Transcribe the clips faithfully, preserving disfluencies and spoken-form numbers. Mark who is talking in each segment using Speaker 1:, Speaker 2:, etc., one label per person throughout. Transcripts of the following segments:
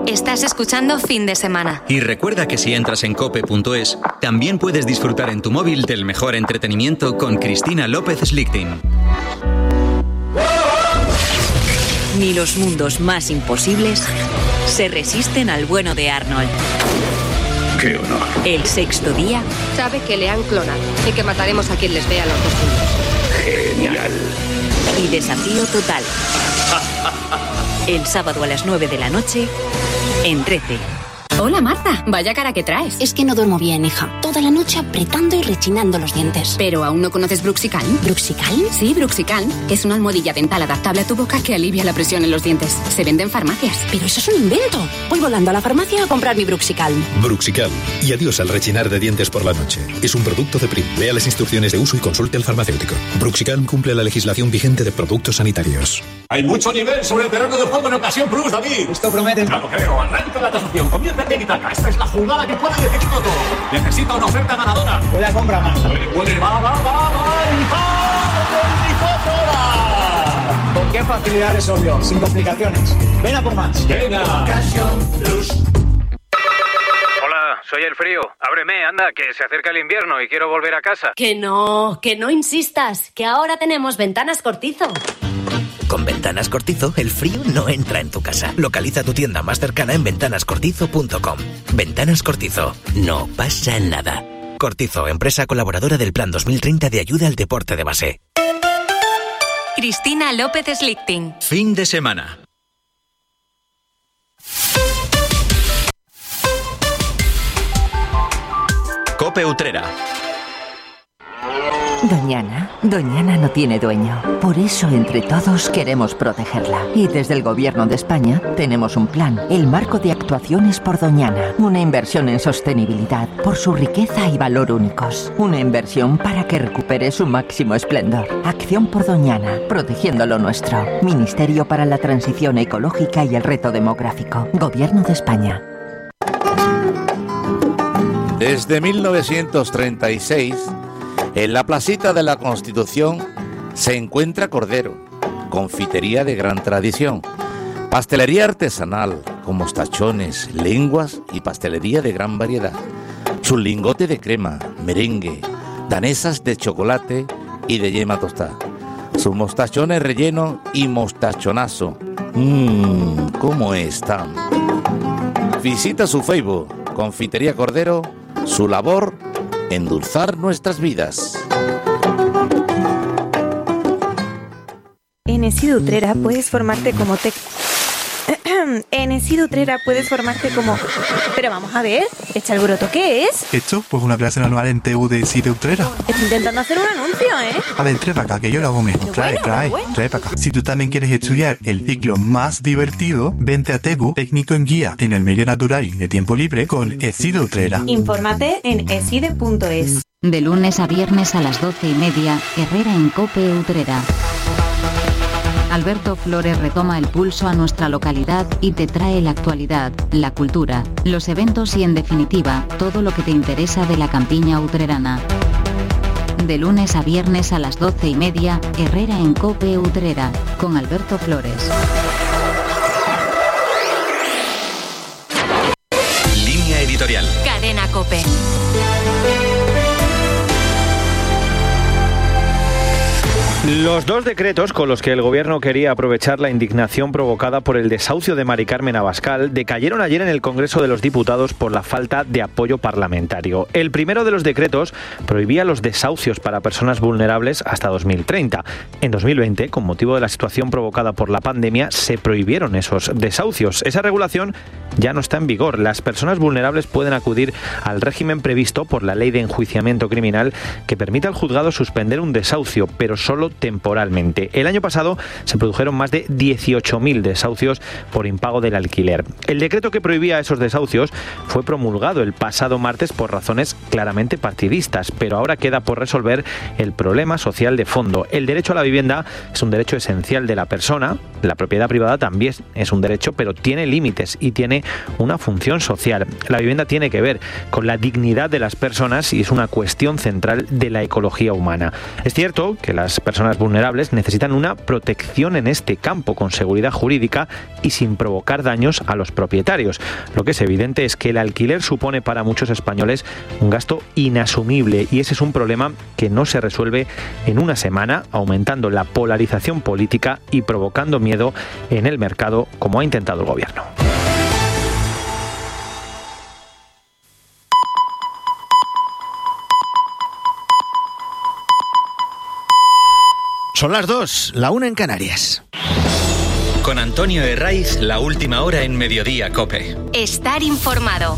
Speaker 1: Estás escuchando Fin de Semana.
Speaker 2: Y recuerda que si entras en cope punto es, también puedes disfrutar en tu móvil del mejor entretenimiento con Cristina López Slichting.
Speaker 3: Ni los mundos más imposibles se resisten al bueno de Arnold.
Speaker 4: ¡Qué honor!
Speaker 3: El sexto día.
Speaker 5: Sabe que le han clonado y que mataremos a quien les vea los dos juntos.
Speaker 4: ¡Genial!
Speaker 3: Y desafío total. El sábado a las nueve de la noche en trece.
Speaker 6: Hola Marta, vaya cara que traes.
Speaker 7: Es que no duermo bien, hija. Toda la noche apretando y rechinando los dientes.
Speaker 6: ¿Pero aún no conoces Bruxicalm?
Speaker 7: ¿Bruxicalm?
Speaker 6: Sí, Bruxicalm. Es una almohadilla dental adaptable a tu boca que alivia la presión en los dientes. Se vende en farmacias.
Speaker 7: Pero eso es un invento. Voy volando a la farmacia a comprar mi Bruxicalm.
Speaker 8: Bruxicalm. Y adiós al rechinar de dientes por la noche. Es un producto de Prim. Lea las instrucciones de uso y consulte al farmacéutico. Bruxicalm cumple la legislación vigente de productos sanitarios.
Speaker 9: Hay mucho nivel sobre el terreno de juego en Ocasión Plus, David.
Speaker 10: Esto promete.
Speaker 9: Ya lo creo. Arranca la tasación. Comienza en Tiki-Taka. Esta es la jugada que puede decidirlo todo. Necesita una oferta ganadora.
Speaker 10: Puede comprar más.
Speaker 9: Puede, puede. Va, va, va, va. Y va. veinticuatro horas.
Speaker 10: ¿Con qué facilidad resolvió? Sin complicaciones. Ven a por más.
Speaker 9: Venga. Ocasión Plus.
Speaker 11: Hola, soy el frío. Ábreme, anda, que se acerca el invierno y quiero volver a casa.
Speaker 12: Que no, que no insistas, que ahora tenemos Ventanas Cortizo.
Speaker 13: Con Ventanas Cortizo, el frío no entra en tu casa. Localiza tu tienda más cercana en ventanas cortizo punto com. Ventanas Cortizo. No pasa nada. Cortizo, empresa colaboradora del Plan dos mil treinta de ayuda al deporte de base.
Speaker 1: Cristina López Slichting.
Speaker 2: Fin de semana. Cope Utrera.
Speaker 14: Doñana, Doñana no tiene dueño. Por eso entre todos queremos protegerla. Y desde el Gobierno de España tenemos un plan, el Marco de Actuaciones por Doñana. Una inversión en sostenibilidad por su riqueza y valor únicos. Una inversión para que recupere su máximo esplendor. Acción por Doñana, protegiendo lo nuestro. Ministerio para la Transición Ecológica y el Reto Demográfico. Gobierno de España.
Speaker 15: Desde mil novecientos treinta y seis... en la placita de la Constitución se encuentra Cordero, confitería de gran tradición, pastelería artesanal con mostachones, lenguas y pastelería de gran variedad, su lingote de crema, merengue, danesas de chocolate y de yema tostada, sus mostachones relleno y mostachonazo. Mmm, ¿cómo están? Visita su Facebook, Confitería Cordero, su labor, endulzar nuestras vidas.
Speaker 16: En ESID Utrera puedes formarte como te... En ESID Utrera puedes formarte como... Pero vamos a ver, ¿este alboroto qué es?
Speaker 17: ¿Esto? Pues una clase normal en T U de ESID Utrera.
Speaker 16: Estoy intentando hacer un anuncio, ¿eh?
Speaker 17: A ver, trae para acá, que yo lo hago mejor. Trae,
Speaker 16: bueno,
Speaker 17: trae,
Speaker 16: bueno.
Speaker 17: trae para acá. Si tú también quieres estudiar el ciclo más divertido, vente a T E G U, técnico en guía en el medio natural y de tiempo libre con ESID Utrera.
Speaker 16: Infórmate en eside punto es.
Speaker 18: De lunes a viernes a las doce y media, Herrera en Cope Utrera. Alberto Flores retoma el pulso a nuestra localidad y te trae la actualidad, la cultura, los eventos y en definitiva, todo lo que te interesa de la campiña utrerana. De lunes a viernes a las doce y media, Herrera en Cope Utrera, con Alberto Flores.
Speaker 2: Línea editorial.
Speaker 1: Cadena Cope.
Speaker 19: Los dos decretos con los que el gobierno quería aprovechar la indignación provocada por el desahucio de Mari Carmen Abascal decayeron ayer en el Congreso de los Diputados por la falta de apoyo parlamentario. El primero de los decretos prohibía los desahucios para personas vulnerables hasta dos mil treinta. En dos mil veinte, con motivo de la situación provocada por la pandemia, se prohibieron esos desahucios. Esa regulación ya no está en vigor. Las personas vulnerables pueden acudir al régimen previsto por la Ley de Enjuiciamiento Criminal que permite al juzgado suspender un desahucio, pero solo temporalmente. El año pasado se produjeron más de dieciocho mil desahucios por impago del alquiler. El decreto que prohibía esos desahucios fue promulgado el pasado martes por razones claramente partidistas, pero ahora queda por resolver el problema social de fondo. El derecho a la vivienda es un derecho esencial de la persona, la propiedad privada también es un derecho, pero tiene límites y tiene una función social. La vivienda tiene que ver con la dignidad de las personas y es una cuestión central de la ecología humana. Es cierto que las personas vulnerables necesitan una protección en este campo, con seguridad jurídica y sin provocar daños a los propietarios. Lo que es evidente es que el alquiler supone para muchos españoles un gasto inasumible, y ese es un problema que no se resuelve en una semana, aumentando la polarización política y provocando miedo en el mercado, como ha intentado el gobierno.
Speaker 20: Son las dos, la una en Canarias.
Speaker 2: Con Antonio Herraiz, la última hora en Mediodía COPE.
Speaker 1: Estar informado.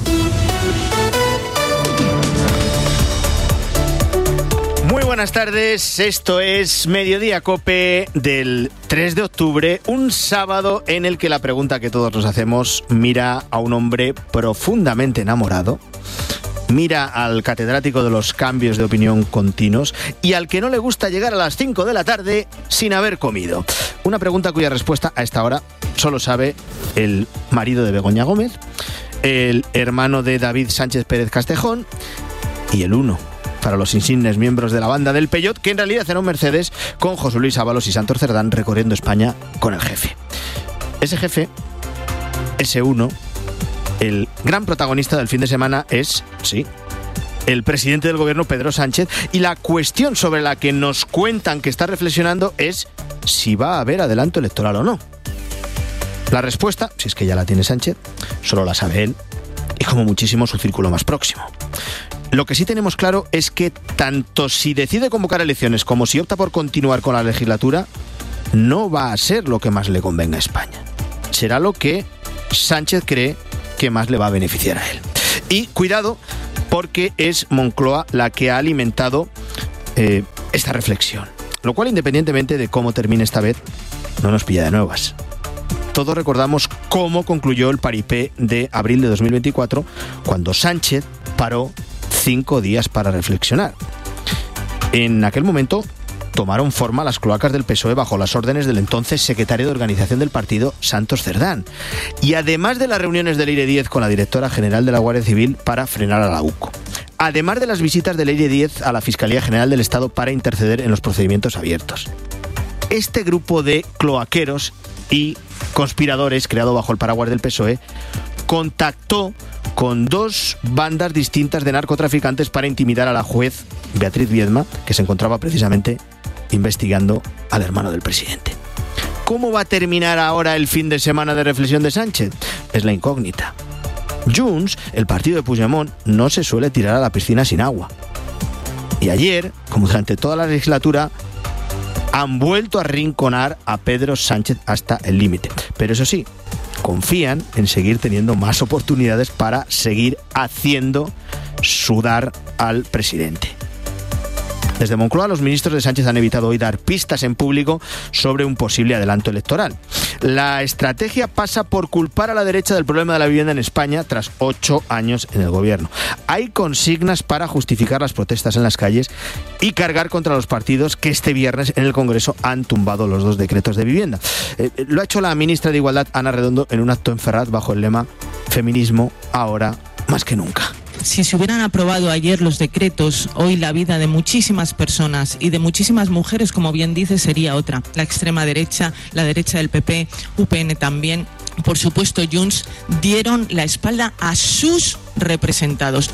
Speaker 20: Muy buenas tardes, esto es Mediodía COPE del tres de octubre, un sábado en el que la pregunta que todos nos hacemos mira a un hombre profundamente enamorado, mira al catedrático de los cambios de opinión continuos y al que no le gusta llegar a las cinco de la tarde sin haber comido. Una pregunta cuya respuesta a esta hora solo sabe el marido de Begoña Gómez, el hermano de David Sánchez Pérez Castejón y el uno para los insignes miembros de la banda del Peyot, que en realidad era un Mercedes con José Luis Ábalos y Santos Cerdán recorriendo España con el jefe. Ese jefe, ese uno, el gran protagonista del fin de semana es, sí, el presidente del gobierno, Pedro Sánchez, y la cuestión sobre la que nos cuentan que está reflexionando es si va a haber adelanto electoral o no. La respuesta, si es que ya la tiene Sánchez, solo la sabe él y como muchísimo su círculo más próximo. Lo que sí tenemos claro es que tanto si decide convocar elecciones como si opta por continuar con la legislatura, no va a ser lo que más le convenga a España. Será lo que Sánchez cree que más le va a beneficiar a él. Y cuidado, porque es Moncloa la que ha alimentado eh, esta reflexión. Lo cual, independientemente de cómo termine esta vez, no nos pilla de nuevas. Todos recordamos cómo concluyó el paripé de abril de dos mil veinticuatro, cuando Sánchez paró cinco días para reflexionar. En aquel momento tomaron forma las cloacas del P S O E bajo las órdenes del entonces secretario de organización del partido, Santos Cerdán. Y además de las reuniones del Leire Díez con la directora general de la Guardia Civil para frenar a la U C O. Además de las visitas del Leire Díez a la Fiscalía General del Estado para interceder en los procedimientos abiertos. Este grupo de cloaqueros y conspiradores, creado bajo el paraguas del P S O E, contactó con dos bandas distintas de narcotraficantes para intimidar a la juez Beatriz Viedma, que se encontraba precisamente investigando al hermano del presidente. ¿Cómo va a terminar ahora el fin de semana de reflexión de Sánchez? Es la incógnita. Junts, el partido de Puigdemont, no se suele tirar a la piscina sin agua. Y ayer, como durante toda la legislatura, han vuelto a arrinconar a Pedro Sánchez hasta el límite. Pero eso sí, confían en seguir teniendo más oportunidades para seguir haciendo sudar al presidente. Desde Moncloa, los ministros de Sánchez han evitado hoy dar pistas en público sobre un posible adelanto electoral. La estrategia pasa por culpar a la derecha del problema de la vivienda en España tras ocho años en el gobierno. Hay consignas para justificar las protestas en las calles y cargar contra los partidos que este viernes en el Congreso han tumbado los dos decretos de vivienda. Eh, lo ha hecho la ministra de Igualdad, Ana Redondo, en un acto en Ferraz bajo el lema "Feminismo ahora más que nunca".
Speaker 21: Si se hubieran aprobado ayer los decretos, hoy la vida de muchísimas personas y de muchísimas mujeres, como bien dice, sería otra. La extrema derecha, la derecha del P P, U P N también, por supuesto Junts, dieron la espalda a sus representados.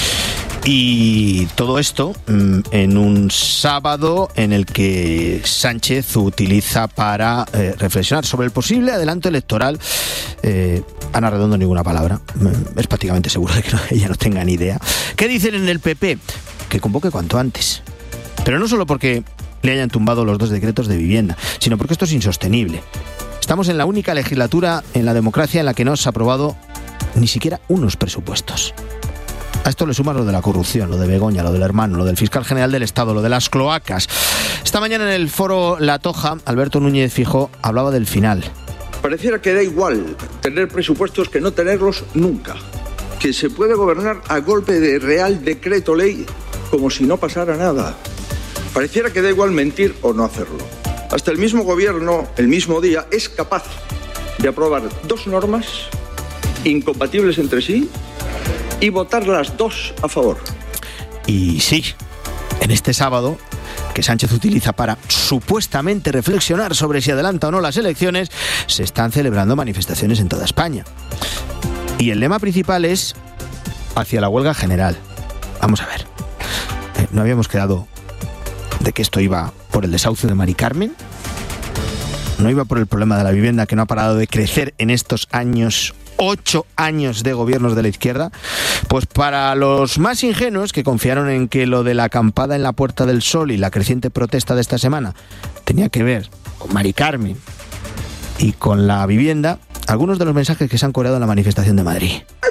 Speaker 20: Y todo esto mmm, en un sábado en el que Sánchez utiliza para eh, reflexionar sobre el posible adelanto electoral. Eh, Ana Redondo ninguna palabra. Es prácticamente seguro de que no, ella no tenga ni idea. ¿Qué dicen en el P P? Que convoque cuanto antes. Pero no solo porque le hayan tumbado los dos decretos de vivienda, sino porque esto es insostenible. Estamos en la única legislatura en la democracia en la que no se ha aprobado ni siquiera unos presupuestos. A esto le sumas lo de la corrupción, lo de Begoña, lo del hermano, lo del fiscal general del Estado, lo de las cloacas. Esta mañana en el foro La Toja, Alberto Núñez Fijó hablaba del final.
Speaker 22: Pareciera que da igual tener presupuestos que no tenerlos nunca. Que se puede gobernar a golpe de Real Decreto Ley como si no pasara nada. Pareciera que da igual mentir o no hacerlo. Hasta el mismo gobierno, el mismo día, es capaz de aprobar dos normas incompatibles entre sí y votar las dos a favor.
Speaker 20: Y sí, en este sábado, que Sánchez utiliza para supuestamente reflexionar sobre si adelanta o no las elecciones, se están celebrando manifestaciones en toda España. Y el lema principal es hacia la huelga general. Vamos a ver. Eh, ¿No habíamos quedado de que esto iba por el desahucio de Mari Carmen? ¿No iba por el problema de la vivienda que no ha parado de crecer en estos años, ocho años de gobiernos de la izquierda? Pues para los más ingenuos que confiaron en que lo de la acampada en la Puerta del Sol y la creciente protesta de esta semana tenía que ver con Mari Carmen y con la vivienda, algunos de los mensajes que se han coreado en la manifestación de Madrid.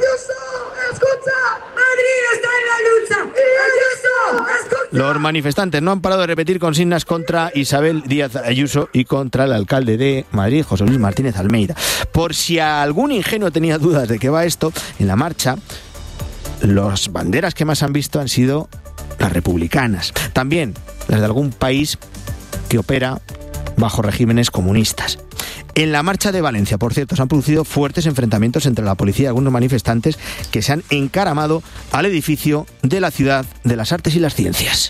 Speaker 20: Los manifestantes no han parado de repetir consignas contra Isabel Díaz Ayuso y contra el alcalde de Madrid, José Luis Martínez Almeida. Por si algún ingenuo tenía dudas de qué va esto, en la marcha, las banderas que más han visto han sido las republicanas. También las de algún país que opera bajo regímenes comunistas. En la marcha de Valencia, por cierto, se han producido fuertes enfrentamientos entre la policía y algunos manifestantes que se han encaramado al edificio de la Ciudad de las Artes y las Ciencias.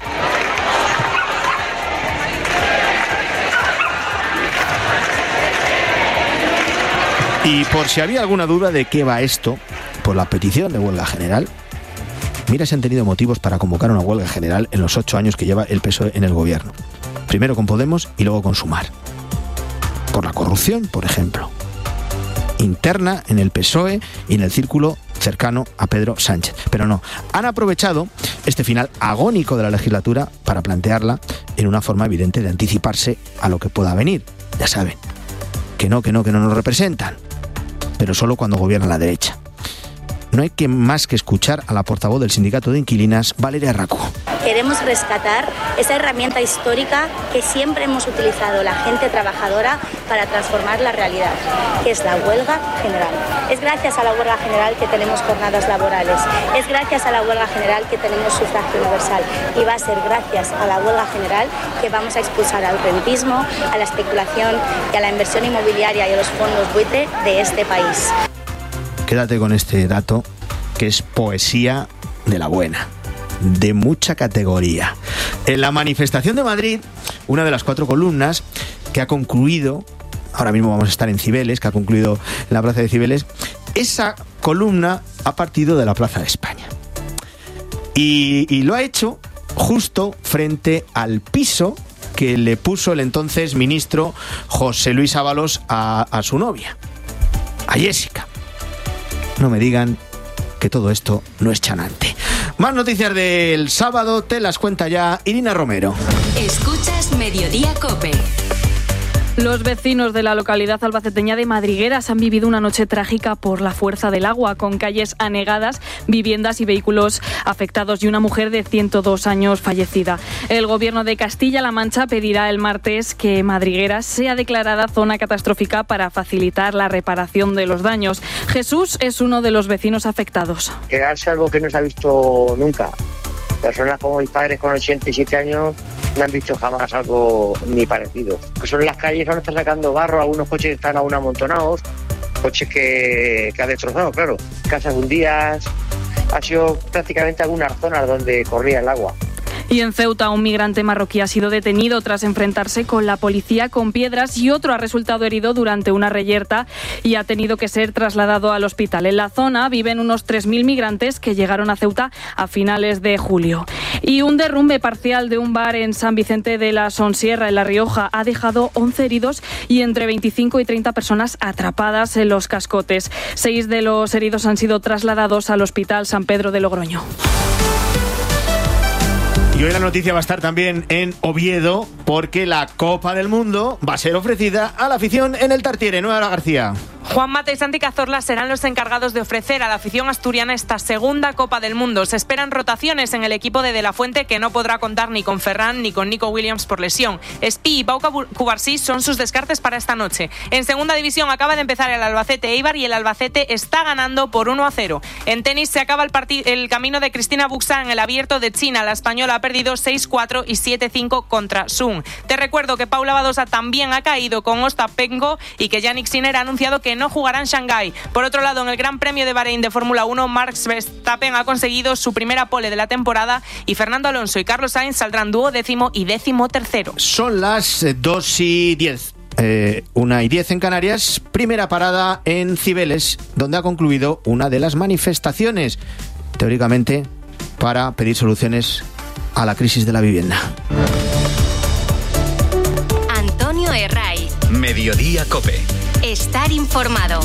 Speaker 20: Y por si había alguna duda de qué va esto, por la petición de huelga general, mira si han tenido motivos para convocar una huelga general en los ocho años que lleva el P S O E en el gobierno. Primero con Podemos y luego con Sumar. Por la corrupción, por ejemplo, interna en el P S O E y en el círculo cercano a Pedro Sánchez. Pero no, han aprovechado este final agónico de la legislatura para plantearla en una forma evidente de anticiparse a lo que pueda venir. Ya saben, que no, que no, que no nos representan, pero solo cuando gobierna la derecha. No hay que más que escuchar a la portavoz del sindicato de inquilinas, Valeria Racu.
Speaker 4: Queremos rescatar esa herramienta histórica que siempre hemos utilizado la gente trabajadora para transformar la realidad, que es la huelga general. Es gracias a la huelga general que tenemos jornadas laborales, es gracias a la huelga general que tenemos sufragio universal y va a ser gracias a la huelga general que vamos a expulsar al rentismo, a la especulación y a la inversión inmobiliaria y a los fondos buitre de este país.
Speaker 20: Quédate con este dato, que es poesía de la buena, de mucha categoría. En la manifestación de Madrid, una de las cuatro columnas que ha concluido, ahora mismo vamos a estar en Cibeles, que ha concluido en la Plaza de Cibeles, esa columna ha partido de la Plaza de España. Y, y lo ha hecho justo frente al piso que le puso el entonces ministro José Luis Ábalos a, a su novia, a Jessica. No me digan que todo esto no es chanante. Más noticias del sábado te las cuenta ya Irina Romero.
Speaker 1: Escuchas Mediodía COPE.
Speaker 5: Los vecinos de la localidad albaceteña de Madrigueras han vivido una noche trágica por la fuerza del agua, con calles anegadas, viviendas y vehículos afectados y una mujer de ciento dos años fallecida. El gobierno de Castilla-La Mancha pedirá el martes que Madrigueras sea declarada zona catastrófica para facilitar la reparación de los daños. Jesús es uno de los vecinos afectados.
Speaker 23: Quedarse algo que no se ha visto nunca. Personas como mis padres con ochenta y siete años no han visto jamás algo ni parecido. Que son las calles, ahora están sacando barro, algunos coches están aún amontonados, coches que, que ha destrozado, claro. Casas hundidas, ha sido prácticamente algunas zonas donde corría el agua.
Speaker 5: Y en Ceuta, un migrante marroquí ha sido detenido tras enfrentarse con la policía con piedras y otro ha resultado herido durante una reyerta y ha tenido que ser trasladado al hospital. En la zona viven unos tres mil migrantes que llegaron a Ceuta a finales de julio. Y un derrumbe parcial de un bar en San Vicente de la Sonsierra, en La Rioja, ha dejado once heridos y entre veinticinco y treinta personas atrapadas en los cascotes. Seis de los heridos han sido trasladados al Hospital San Pedro de Logroño.
Speaker 20: Y hoy la noticia va a estar también en Oviedo, porque la Copa del Mundo va a ser ofrecida a la afición en el Tartiere. Nueva García.
Speaker 24: Juan Mata y Santi Cazorla serán los encargados de ofrecer a la afición asturiana esta segunda Copa del Mundo. Se esperan rotaciones en el equipo de De La Fuente, que no podrá contar ni con Ferran ni con Nico Williams por lesión. Espí y Pau Cubarsí son sus descartes para esta noche. En segunda división acaba de empezar el Albacete Eibar y el Albacete está ganando por uno a cero. En tenis se acaba el, partid- el camino de Cristina Buxa en el Abierto de China. La española ha perdido seis cuatro y siete cinco contra Sun. Te recuerdo que Paula Badosa también ha caído con Ostapenko y que Yannick Sinner ha anunciado que no jugará en Shanghái. Por otro lado, en el Gran Premio de Bahrein de Fórmula uno, Max Verstappen ha conseguido su primera pole de la temporada y Fernando Alonso y Carlos Sainz saldrán dúo décimo y décimo tercero.
Speaker 20: Son las dos y diez. Eh, una y diez en Canarias. Primera parada en Cibeles, donde ha concluido una de las manifestaciones, teóricamente, para pedir soluciones a la crisis de la vivienda.
Speaker 1: Antonio Herray.
Speaker 2: Mediodía COPE.
Speaker 1: Estar informado.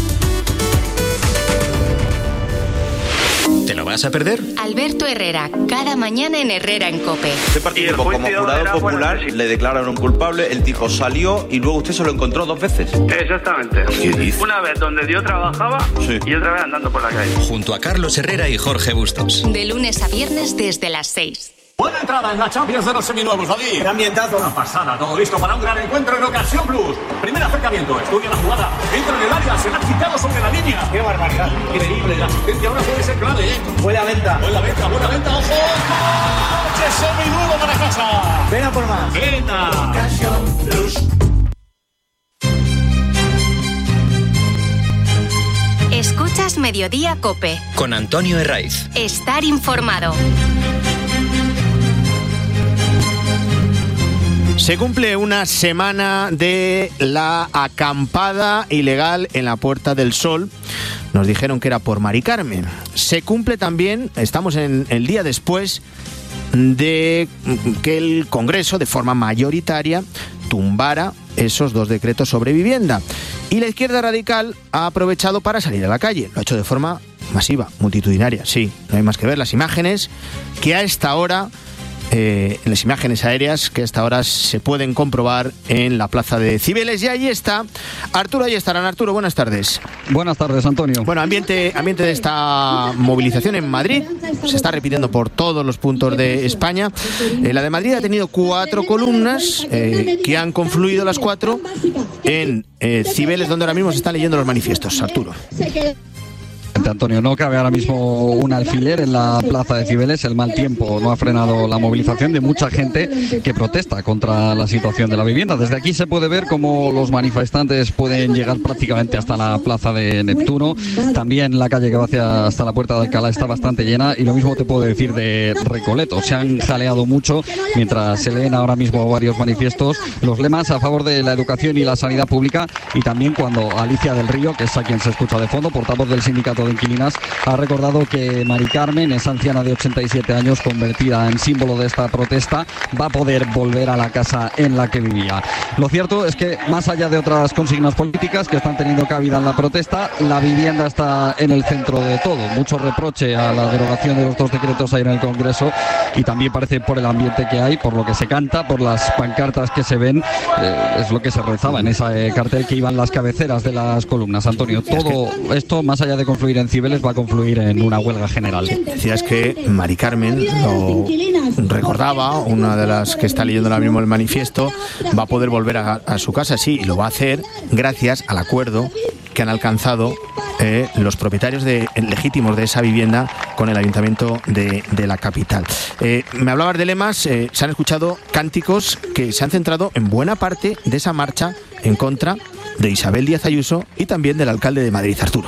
Speaker 2: ¿Te lo vas a perder?
Speaker 1: Alberto Herrera, cada mañana en Herrera en COPE.
Speaker 3: Usted participó como jurado popular, le declararon culpable, el tipo salió y luego usted se lo encontró dos veces.
Speaker 6: Exactamente.
Speaker 3: ¿Qué dice?
Speaker 6: Una vez donde yo trabajaba sí. y otra vez andando por la calle.
Speaker 2: Junto a Carlos Herrera y Jorge Bustos.
Speaker 1: De lunes a viernes desde las seis.
Speaker 9: Buena entrada en la Champions de los seminuevos, David. Ambientazo. Una pasada, todo listo para un gran encuentro en Ocasión Plus. Primer acercamiento, estudia la jugada, entra en el área, se la ha quitado sobre la línea. ¡Qué barbaridad! Increíble, la asistencia ahora puede ser clave, ¿eh? Buena venta. Buena venta, buena venta, ojo. ¡Coche seminuevo para casa! Ven a por más. Venta. Ocasión Plus.
Speaker 1: Escuchas Mediodía COPE.
Speaker 2: Con Antonio Herraiz.
Speaker 1: Estar informado.
Speaker 20: Se cumple una semana de la acampada ilegal en la Puerta del Sol. Nos dijeron que era por Mari Carmen. Se cumple también, estamos en el día después de que el Congreso, de forma mayoritaria, tumbara esos dos decretos sobre vivienda. Y la izquierda radical ha aprovechado para salir a la calle. Lo ha hecho de forma masiva, multitudinaria, sí. No hay más que ver las imágenes que a esta hora... Eh, en las imágenes aéreas que hasta ahora se pueden comprobar en la plaza de Cibeles. Y ahí está Arturo, ahí estarán. Arturo, buenas tardes.
Speaker 7: Buenas tardes, Antonio.
Speaker 20: Bueno, ambiente, ambiente de esta movilización en Madrid. Se está repitiendo por todos los puntos de España. Eh, la de Madrid ha tenido cuatro columnas eh, que han confluido las cuatro en eh, Cibeles, donde ahora mismo se están leyendo los manifiestos. Arturo.
Speaker 7: Antonio, no cabe ahora mismo un alfiler en la plaza de Cibeles. El mal tiempo no ha frenado la movilización de mucha gente que protesta contra la situación de la vivienda. Desde aquí se puede ver cómo los manifestantes pueden llegar prácticamente hasta la plaza de Neptuno. También la calle que va hacia hasta la Puerta de Alcalá está bastante llena, y lo mismo te puedo decir de Recoleto. Se han jaleado mucho mientras se leen ahora mismo varios manifiestos los lemas a favor de la educación y la sanidad pública, y también cuando Alicia del Río, que es a quien se escucha de fondo, portavoz del sindicato de inquilinas, ha recordado que Mari Carmen, esa anciana de ochenta y siete años convertida en símbolo de esta protesta, va a poder volver a la casa en la que vivía. Lo cierto es que, más allá de otras consignas políticas que están teniendo cabida en la protesta, la vivienda está en el centro de todo. Mucho reproche a la derogación de los dos decretos ahí en el Congreso, y también parece por el ambiente que hay, por lo que se canta, por las pancartas que se ven, eh, es lo que se rezaba en ese eh, cartel que iban las cabeceras de las columnas. Antonio, todo esto, más allá de confluir en Cibeles, va a confluir en una huelga general.
Speaker 20: Decías que Mari Carmen, lo recordaba, una de las que está leyendo ahora mismo el manifiesto, va a poder volver a, a su casa, sí, y lo va a hacer gracias al acuerdo que han alcanzado eh, los propietarios de, legítimos de esa vivienda con el ayuntamiento de, de la capital. Eh, me hablabas de lemas, eh, se han escuchado cánticos que se han centrado en buena parte de esa marcha en contra de Isabel Díaz Ayuso y también del alcalde de Madrid, Arturo.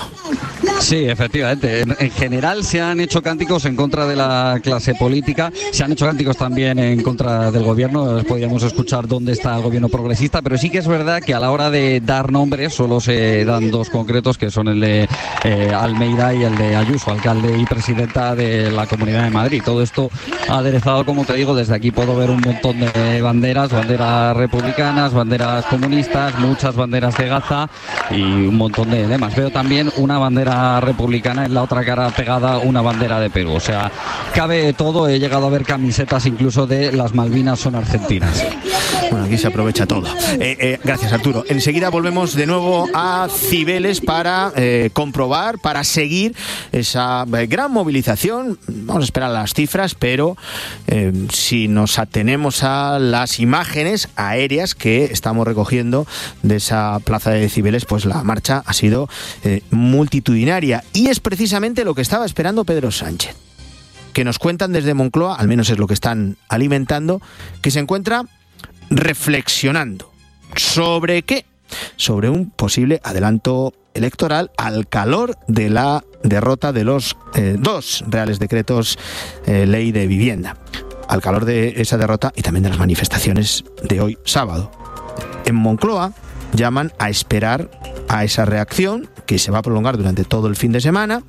Speaker 7: Sí, efectivamente. En, en general se han hecho cánticos en contra de la clase política, se han hecho cánticos también en contra del gobierno. Podríamos escuchar dónde está el gobierno progresista, pero sí que es verdad que a la hora de dar nombres solo se dan dos concretos, que son el de eh, Almeida y el de Ayuso, alcalde y presidenta de la Comunidad de Madrid. Todo esto aderezado, como te digo, desde aquí puedo ver un montón de banderas, banderas republicanas, banderas comunistas, muchas banderas de Gaza y un montón de lemas. Veo también una bandera republicana, en la otra cara pegada una bandera de Perú. O sea, cabe todo. He llegado a ver camisetas incluso de las Malvinas son argentinas.
Speaker 20: Bueno, aquí se aprovecha todo. Eh, eh, gracias, Arturo. Enseguida volvemos de nuevo a Cibeles para eh, comprobar, para seguir esa eh, gran movilización. Vamos a esperar las cifras, pero eh, si nos atenemos a las imágenes aéreas que estamos recogiendo de esa plaza de Cibeles, pues la marcha ha sido eh, multitudinaria, y es precisamente lo que estaba esperando Pedro Sánchez, que nos cuentan desde Moncloa, al menos es lo que están alimentando, que se encuentra reflexionando. ¿Sobre qué? Sobre un posible adelanto electoral al calor de la derrota de los eh, dos reales decretos eh, ley de vivienda. Al calor de esa derrota y también de las manifestaciones de hoy sábado. En Moncloa llaman a esperar a esa reacción que se va a prolongar durante todo el fin de semana,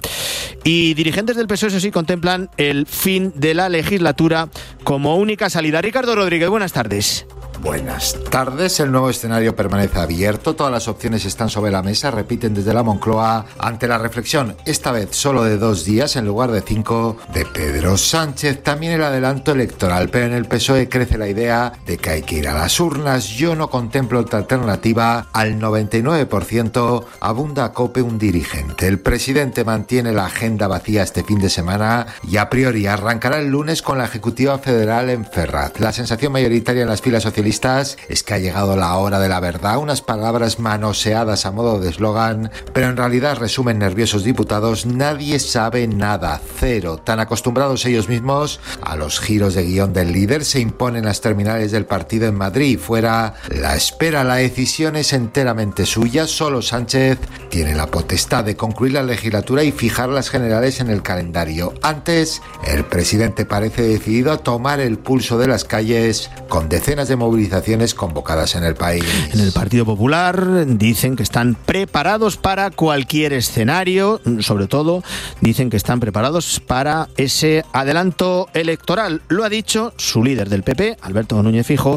Speaker 20: y dirigentes del P S O E, eso sí, contemplan el fin de la legislatura como única salida. Ricardo Rodríguez, buenas tardes.
Speaker 8: Buenas tardes. El nuevo escenario permanece abierto. Todas las opciones están sobre la mesa. Repiten desde la Moncloa ante la reflexión, esta vez solo de dos días en lugar de cinco, de Pedro Sánchez. También el adelanto electoral. Pero en el P S O E crece la idea de que hay que ir a las urnas. Yo no contemplo otra alternativa. Al noventa y nueve por ciento abunda a COPE un dirigente. El presidente mantiene la agenda vacía este fin de semana y a priori arrancará el lunes con la Ejecutiva Federal en Ferraz. La sensación mayoritaria en las filas socialistas es que ha llegado la hora de la verdad, unas palabras manoseadas a modo de eslogan, pero en realidad resumen nerviosos diputados, nadie sabe nada, cero. Tan acostumbrados ellos mismos a los giros de guión del líder, se imponen las terminales del partido en Madrid. Fuera, la espera, la decisión es enteramente suya, solo Sánchez tiene la potestad de concluir la legislatura y fijar las generales en el calendario. Antes, el presidente parece decidido a tomar el pulso de las calles con decenas de movilizaciones convocadas en el país.
Speaker 20: En el Partido Popular dicen que están preparados para cualquier escenario, sobre todo dicen que están preparados para ese adelanto electoral. Lo ha dicho su líder del P P, Alberto Núñez Feijóo,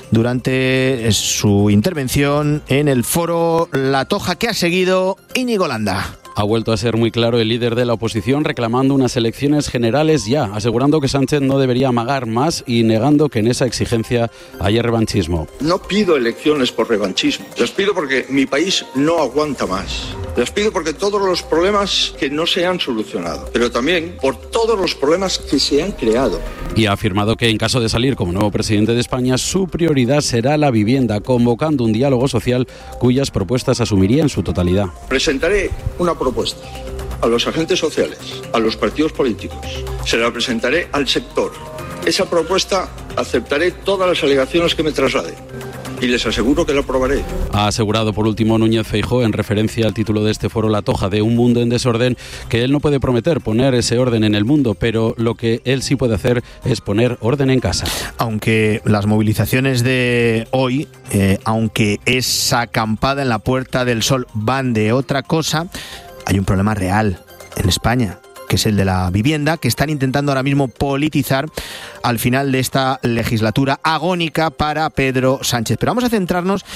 Speaker 20: durante su intervención en el foro La Toja que ha seguido Íñigo Landa.
Speaker 10: Ha vuelto a ser muy claro el líder de la oposición reclamando unas elecciones generales ya, asegurando que Sánchez no debería amagar más y negando que en esa exigencia haya revanchismo.
Speaker 22: No pido elecciones por revanchismo, las pido porque mi país no aguanta más. Las pido porque todos los problemas que no se han solucionado, pero también por todos los problemas que se han creado.
Speaker 10: Y ha afirmado que en caso de salir como nuevo presidente de España, su prioridad será la vivienda, convocando un diálogo social cuyas propuestas asumiría en su totalidad.
Speaker 22: Presentaré una propuesta a los agentes sociales, a los partidos políticos, se la presentaré al sector. Esa propuesta aceptaré todas las alegaciones que me trasladen y les aseguro que la aprobaré.
Speaker 10: Ha asegurado por último Núñez Feijóo, en referencia al título de este foro La Toja, de un mundo en desorden, que él no puede prometer poner ese orden en el mundo, pero lo que él sí puede hacer es poner orden en casa.
Speaker 20: Aunque las movilizaciones de hoy, eh, aunque esa acampada en la Puerta del Sol van de otra cosa, hay un problema real en España, que es el de la vivienda, que están intentando ahora mismo politizar al final de esta legislatura agónica para Pedro Sánchez. Pero vamos a centrarnos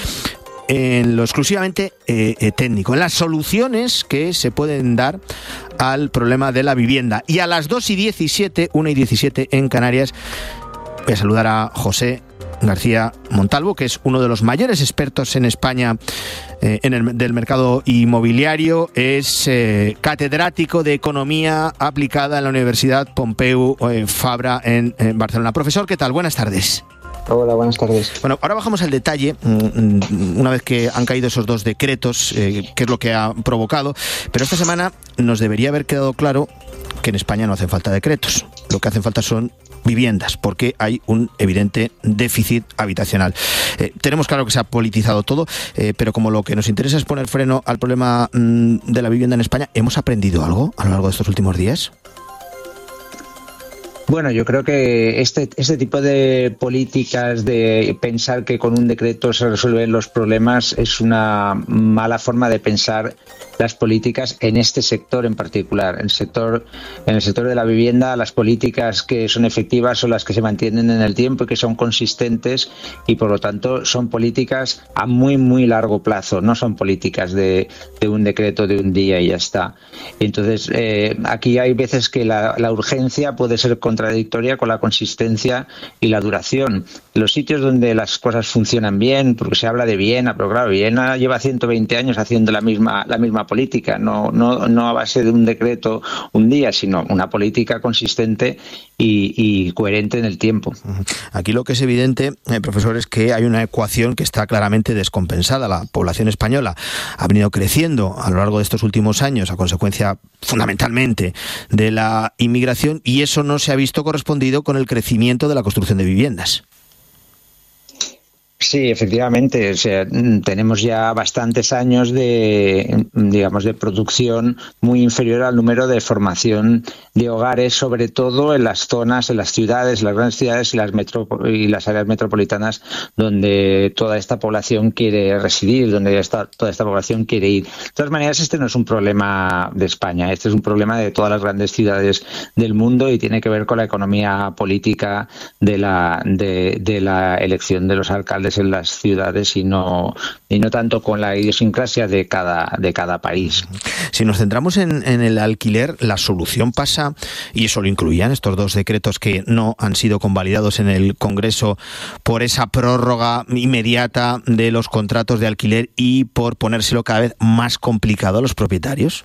Speaker 20: en lo exclusivamente eh, eh, técnico, en las soluciones que se pueden dar al problema de la vivienda. Y a las dos y diecisiete, una y diecisiete en Canarias, voy a saludar a José García Montalvo, que es uno de los mayores expertos en España eh, en el del mercado inmobiliario. Es eh, catedrático de Economía Aplicada en la Universidad Pompeu eh, Fabra en, en Barcelona. Profesor, ¿qué tal? Buenas tardes.
Speaker 11: Hola, buenas tardes.
Speaker 20: Bueno, ahora bajamos al detalle, una vez que han caído esos dos decretos, eh, qué es lo que ha provocado, pero esta semana nos debería haber quedado claro que en España no hacen falta decretos, lo que hacen falta son viviendas, porque hay un evidente déficit habitacional. Eh, tenemos claro que se ha politizado todo, eh, pero como lo que nos interesa es poner freno al problema mmm, de la vivienda en España, ¿hemos aprendido algo a lo largo de estos últimos días?
Speaker 11: Bueno, yo creo que este, este tipo de políticas de pensar que con un decreto se resuelven los problemas es una mala forma de pensar las políticas en este sector en particular. En el sector, en el sector de la vivienda, las políticas que son efectivas son las que se mantienen en el tiempo y que son consistentes y, por lo tanto, son políticas a muy, muy largo plazo. No son políticas de, de un decreto de un día y ya está. Entonces, eh, aquí hay veces que la, la urgencia puede ser contradictoria con la consistencia y la duración. Los sitios donde las cosas funcionan bien, porque se habla de Viena, pero claro, Viena lleva ciento veinte años haciendo la misma, la misma política, no, no, no a base de un decreto un día, sino una política consistente y, y coherente en el tiempo.
Speaker 20: Aquí lo que es evidente, eh, profesor, es que hay una ecuación que está claramente descompensada. La población española ha venido creciendo a lo largo de estos últimos años a consecuencia fundamentalmente de la inmigración y eso no se ha visto correspondido con el crecimiento de la construcción de viviendas.
Speaker 11: Sí, efectivamente. O sea, tenemos ya bastantes años de, digamos, de producción muy inferior al número de formación de hogares, sobre todo en las zonas, en las ciudades, las grandes ciudades y las metro, y las áreas metropolitanas donde toda esta población quiere residir, donde esta, toda esta población quiere ir. De todas maneras, este no es un problema de España, este es un problema de todas las grandes ciudades del mundo y tiene que ver con la economía política de la, de, de la elección de los alcaldes en las ciudades y no y no tanto con la idiosincrasia de cada de cada país.
Speaker 20: Si nos centramos en, en el alquiler, la solución pasa, y eso lo incluían estos dos decretos que no han sido convalidados en el Congreso, por esa prórroga inmediata de los contratos de alquiler y por ponérselo cada vez más complicado a los propietarios.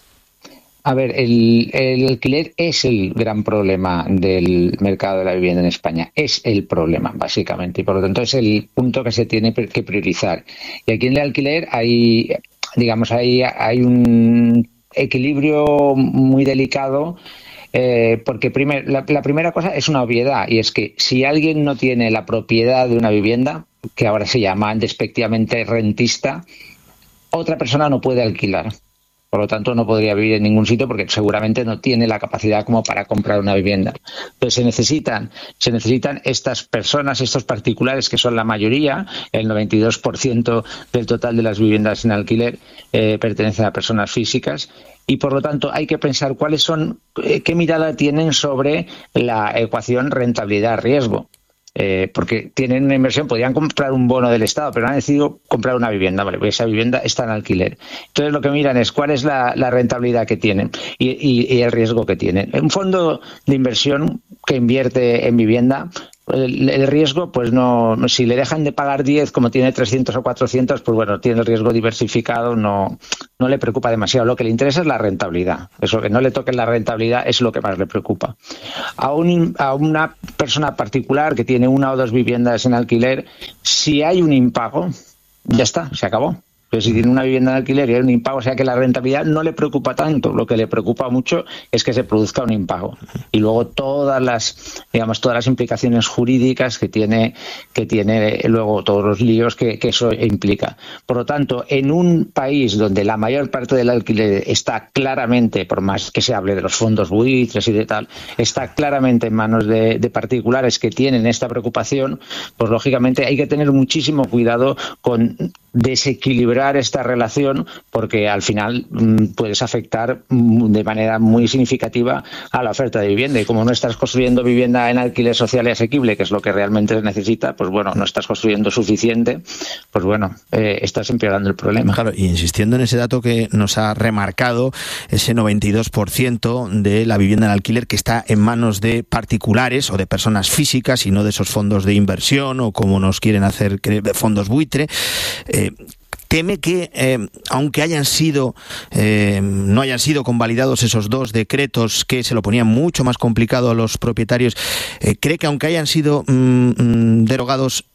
Speaker 11: A ver, el, el alquiler es el gran problema del mercado de la vivienda en España. Es el problema, básicamente, y por lo tanto es el punto que se tiene que priorizar. Y aquí en el alquiler hay, digamos, hay, hay un equilibrio muy delicado. Eh, porque primer, la, la primera cosa es una obviedad, y es que si alguien no tiene la propiedad de una vivienda, que ahora se llama despectivamente rentista, otra persona no puede alquilar. Por lo tanto, no podría vivir en ningún sitio porque seguramente no tiene la capacidad como para comprar una vivienda. Entonces, se necesitan, se necesitan estas personas, estos particulares, que son la mayoría, el noventa y dos por ciento del total de las viviendas en alquiler eh, pertenecen a personas físicas. Y por lo tanto hay que pensar cuáles son, eh, qué mirada tienen sobre la ecuación rentabilidad-riesgo. Eh, porque tienen una inversión, podrían comprar un bono del Estado, pero han decidido comprar una vivienda, vale, pues esa vivienda está en alquiler. Entonces lo que miran es cuál es la, la rentabilidad que tienen y, y, y el riesgo que tienen. Un fondo de inversión que invierte en vivienda, el, el riesgo, pues no, si le dejan de pagar diez como tiene trescientos o cuatrocientos, pues bueno, tiene el riesgo diversificado, no, no le preocupa demasiado. Lo que le interesa es la rentabilidad. Eso, que no le toquen la rentabilidad es lo que más le preocupa. A, un, a una persona particular que tiene una o dos viviendas en alquiler, si hay un impago, ya está, se acabó. Pero si tiene una vivienda en alquiler y hay un impago, o sea que la rentabilidad no le preocupa tanto. Lo que le preocupa mucho es que se produzca un impago. Y luego todas las, digamos, todas las implicaciones jurídicas que tiene, que tiene luego todos los líos que, que eso implica. Por lo tanto, en un país donde la mayor parte del alquiler está claramente, por más que se hable de los fondos buitres y de tal, está claramente en manos de, de particulares que tienen esta preocupación, pues lógicamente hay que tener muchísimo cuidado con desequilibrar esta relación, porque al final mmm, puedes afectar mmm, de manera muy significativa a la oferta de vivienda, y como no estás construyendo vivienda en alquiler social y asequible, que es lo que realmente se necesita, pues bueno, no estás construyendo suficiente, pues bueno, eh, estás empeorando el problema.
Speaker 20: Claro, y insistiendo en ese dato que nos ha remarcado, ese noventa y dos por ciento de la vivienda en alquiler que está en manos de particulares o de personas físicas y no de esos fondos de inversión o como nos quieren hacer fondos buitre, eh, teme que, eh, aunque hayan sido eh, no hayan sido convalidados esos dos decretos que se lo ponían mucho más complicado a los propietarios, eh, cree que aunque hayan sido mm, derogados,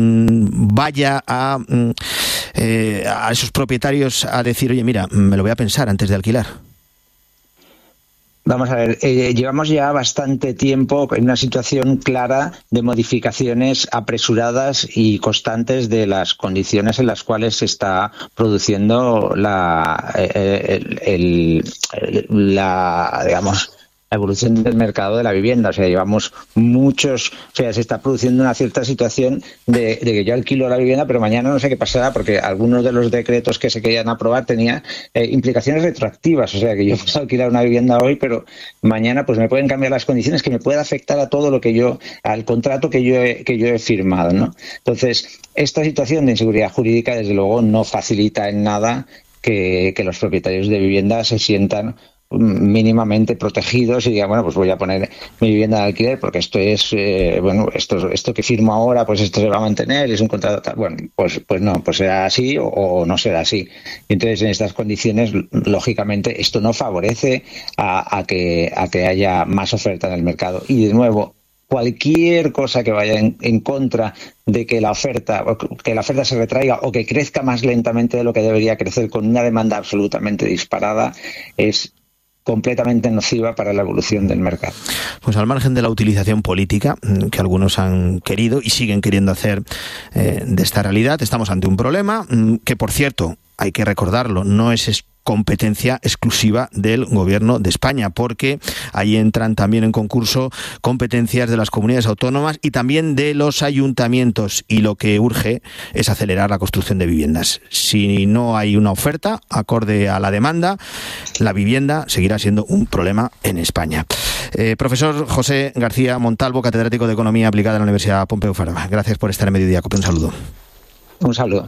Speaker 20: mm, vaya a, mm, eh, a esos propietarios a decir, oye, mira, me lo voy a pensar antes de alquilar.
Speaker 11: Vamos a ver, eh, llevamos ya bastante tiempo en una situación clara de modificaciones apresuradas y constantes de las condiciones en las cuales se está produciendo la, eh, el, el, la digamos, la evolución del mercado de la vivienda. O sea, llevamos muchos, o sea, se está produciendo una cierta situación de, de que yo alquilo la vivienda, pero mañana no sé qué pasará, porque algunos de los decretos que se querían aprobar tenían eh, implicaciones retroactivas. O sea, que yo puedo alquilar una vivienda hoy, pero mañana pues me pueden cambiar las condiciones, que me puede afectar a todo lo que yo, al contrato que yo he, que yo he firmado, ¿no? Entonces, esta situación de inseguridad jurídica, desde luego, no facilita en nada que, que los propietarios de vivienda se sientan mínimamente protegidos y digan, bueno, pues voy a poner mi vivienda de alquiler porque esto es, eh, bueno, esto esto que firmo ahora, pues esto se va a mantener, es un contrato tal. Bueno, pues pues no, pues será así o, o no será así. Y entonces, en estas condiciones, lógicamente, esto no favorece a, a que a que haya más oferta en el mercado. Y de nuevo, cualquier cosa que vaya en, en contra de que la oferta que la oferta se retraiga o que crezca más lentamente de lo que debería crecer, con una demanda absolutamente disparada, es completamente nociva para la evolución del mercado.
Speaker 20: Pues al margen de la utilización política que algunos han querido y siguen queriendo hacer eh, de esta realidad, estamos ante un problema que, por cierto, hay que recordarlo, no es competencia exclusiva del Gobierno de España, porque ahí entran también en concurso competencias de las comunidades autónomas y también de los ayuntamientos, y lo que urge es acelerar la construcción de viviendas. Si no hay una oferta acorde a la demanda, la vivienda seguirá siendo un problema en España. Eh, profesor José García Montalvo, catedrático de Economía Aplicada en la Universidad Pompeu Fabra. Gracias por estar en Mediodía Cope. Un saludo.
Speaker 11: Un saludo.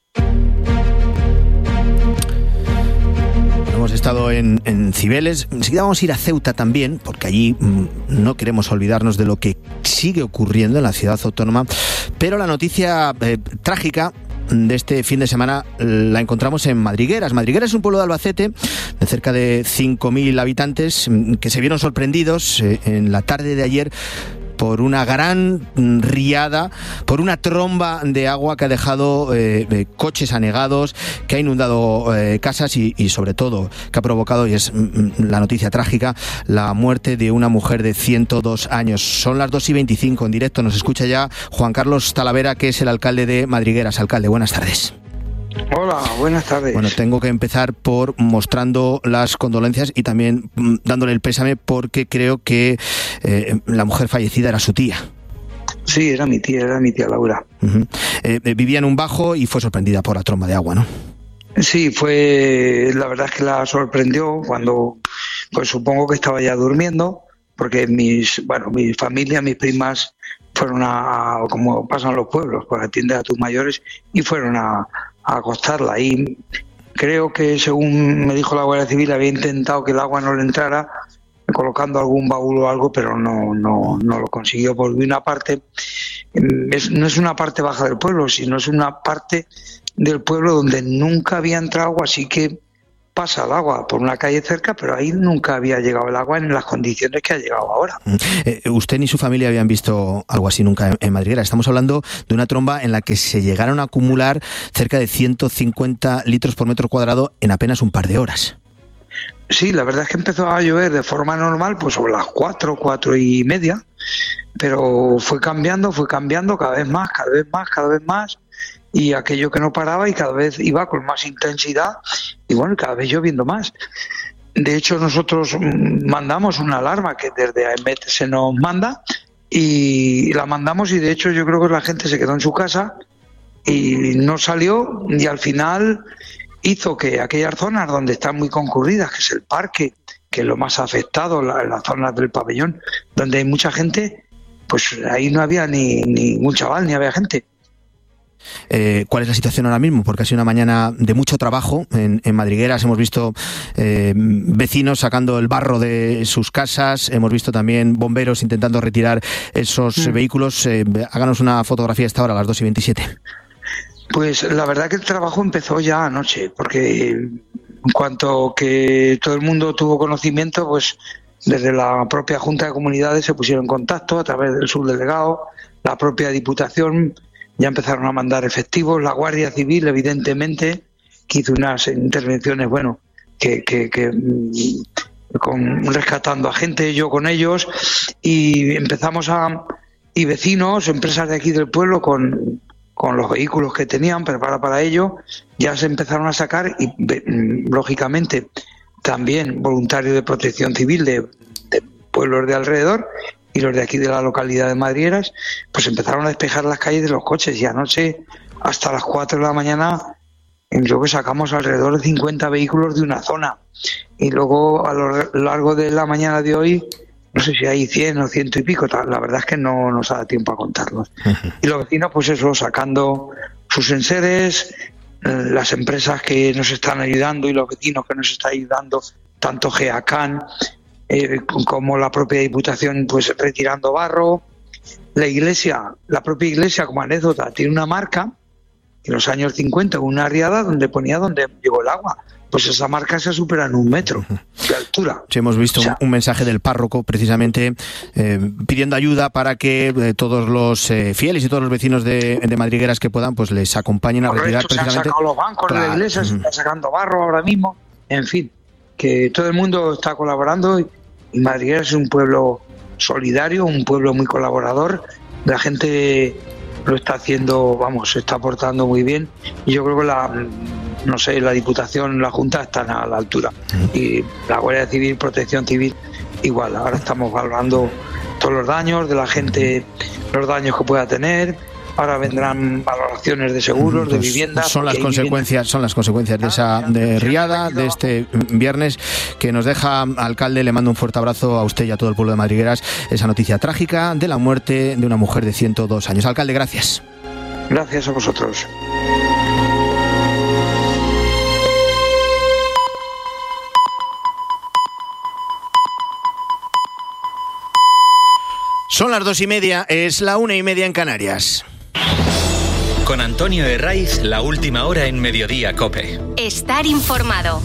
Speaker 20: Hemos estado en, en Cibeles, enseguida vamos a ir a Ceuta también, porque allí mmm, no queremos olvidarnos de lo que sigue ocurriendo en la ciudad autónoma, pero la noticia eh, trágica de este fin de semana la encontramos en Madrigueras. Madrigueras es un pueblo de Albacete de cerca de cinco mil habitantes que se vieron sorprendidos eh, en la tarde de ayer por una gran riada, por una tromba de agua que ha dejado eh, eh, coches anegados, que ha inundado eh, casas y, y sobre todo que ha provocado, y es mm, la noticia trágica, la muerte de una mujer de ciento dos años. Son las dos y veinticinco en directo, nos escucha ya Juan Carlos Talavera, que es el alcalde de Madrigueras. Alcalde, buenas tardes.
Speaker 12: Hola, buenas tardes.
Speaker 20: Bueno, tengo que empezar por mostrando las condolencias y también mm, dándole el pésame, porque creo que eh, la mujer fallecida era su tía.
Speaker 12: Sí, era mi tía, era mi tía Laura.
Speaker 20: Uh-huh. Eh, vivía en un bajo y fue sorprendida por la tromba de agua, ¿no?
Speaker 12: Sí, fue, la verdad es que la sorprendió cuando, pues supongo que estaba ya durmiendo, porque mis, bueno, mi familia, mis primas fueron a, como pasan los pueblos, pues atiende a tus mayores, y fueron a a acostarla. Y creo que, según me dijo la Guardia Civil, había intentado que el agua no le entrara colocando algún baúl o algo, pero no no no lo consiguió. Por una parte, es, no es una parte baja del pueblo, sino es una parte del pueblo donde nunca había entrado agua, así que pasa el agua por una calle cerca, pero ahí nunca había llegado el agua en las condiciones que ha llegado ahora.
Speaker 20: Eh, usted ni su familia habían visto algo así nunca en, en Madriguera. Estamos hablando de una tromba en la que se llegaron a acumular cerca de ciento cincuenta litros por metro cuadrado en apenas un par de horas.
Speaker 12: Sí, la verdad es que empezó a llover de forma normal, pues sobre las cuatro, cuatro y media, pero fue cambiando, fue cambiando cada vez más, cada vez más, cada vez más, y aquello que no paraba y cada vez iba con más intensidad y bueno, cada vez lloviendo más. De hecho, nosotros mandamos una alarma que desde AEMET se nos manda y la mandamos, y de hecho yo creo que la gente se quedó en su casa y no salió, y al final hizo que aquellas zonas donde están muy concurridas, que es el parque, que es lo más afectado, la, las zonas del pabellón, donde hay mucha gente, pues ahí no había ni ningún chaval, ni había gente.
Speaker 20: Eh, ¿Cuál es la situación ahora mismo? Porque ha sido una mañana de mucho trabajo en, en Madrigueras. Hemos visto eh, vecinos sacando el barro de sus casas, hemos visto también bomberos intentando retirar esos mm. vehículos. Eh, háganos una fotografía a esta hora, a las dos y veintisiete.
Speaker 12: Pues la verdad que el trabajo empezó ya anoche, porque en cuanto que todo el mundo tuvo conocimiento, pues desde la propia Junta de Comunidades se pusieron en contacto a través del subdelegado, la propia Diputación. Ya empezaron a mandar efectivos, la Guardia Civil, evidentemente, que hizo unas intervenciones, bueno, que, que, que con, rescatando a gente, yo con ellos, y empezamos a, y vecinos, empresas de aquí del pueblo, con, con los vehículos que tenían preparados para ello, ya se empezaron a sacar, y lógicamente también voluntarios de protección civil de, de pueblos de alrededor, y los de aquí de la localidad de Madrigueras, pues empezaron a despejar las calles de los coches, y anoche hasta las cuatro de la mañana creo que sacamos alrededor de cincuenta vehículos de una zona, y luego a lo largo de la mañana de hoy no sé si hay cien o ciento y pico, la verdad es que no nos da tiempo a contarlos. Y los vecinos, pues eso, sacando sus enseres, las empresas que nos están ayudando y los vecinos que nos están ayudando, tanto GEACAN Eh, como la propia Diputación, pues retirando barro. La iglesia, la propia iglesia, como anécdota, tiene una marca en los años cincuenta, una riada donde ponía donde llegó el agua. Pues esa marca se supera en un metro de altura.
Speaker 20: Sí, hemos visto o sea, un, un mensaje del párroco precisamente eh, pidiendo ayuda para que eh, todos los eh, fieles y todos los vecinos de, de Madrigueras que puedan, pues les acompañen a retirar
Speaker 12: esto,
Speaker 20: precisamente.
Speaker 12: Se han sacado los bancos claro. de la iglesia, se está sacando barro ahora mismo, en fin. que todo el mundo está colaborando y Madrigueras es un pueblo solidario, un pueblo muy colaborador. La gente lo está haciendo, vamos, se está portando muy bien y yo creo que la, no sé, la Diputación, la Junta están a la altura y la Guardia Civil, Protección Civil igual. Ahora estamos valorando todos los daños de la gente, los daños que pueda tener. Ahora vendrán valoraciones de seguros, de viviendas.
Speaker 20: Son las consecuencias, viviendas. son las consecuencias de esa de riada de este viernes que nos deja. Alcalde, le mando un fuerte abrazo a usted y a todo el pueblo de Madrigueras. Esa noticia trágica de la muerte de una mujer de ciento dos años. Alcalde, gracias.
Speaker 12: Gracias a vosotros.
Speaker 20: Son las dos y media, es la una y media en Canarias.
Speaker 2: Con Antonio Herraiz, la última hora en Mediodía COPE.
Speaker 1: Estar informado.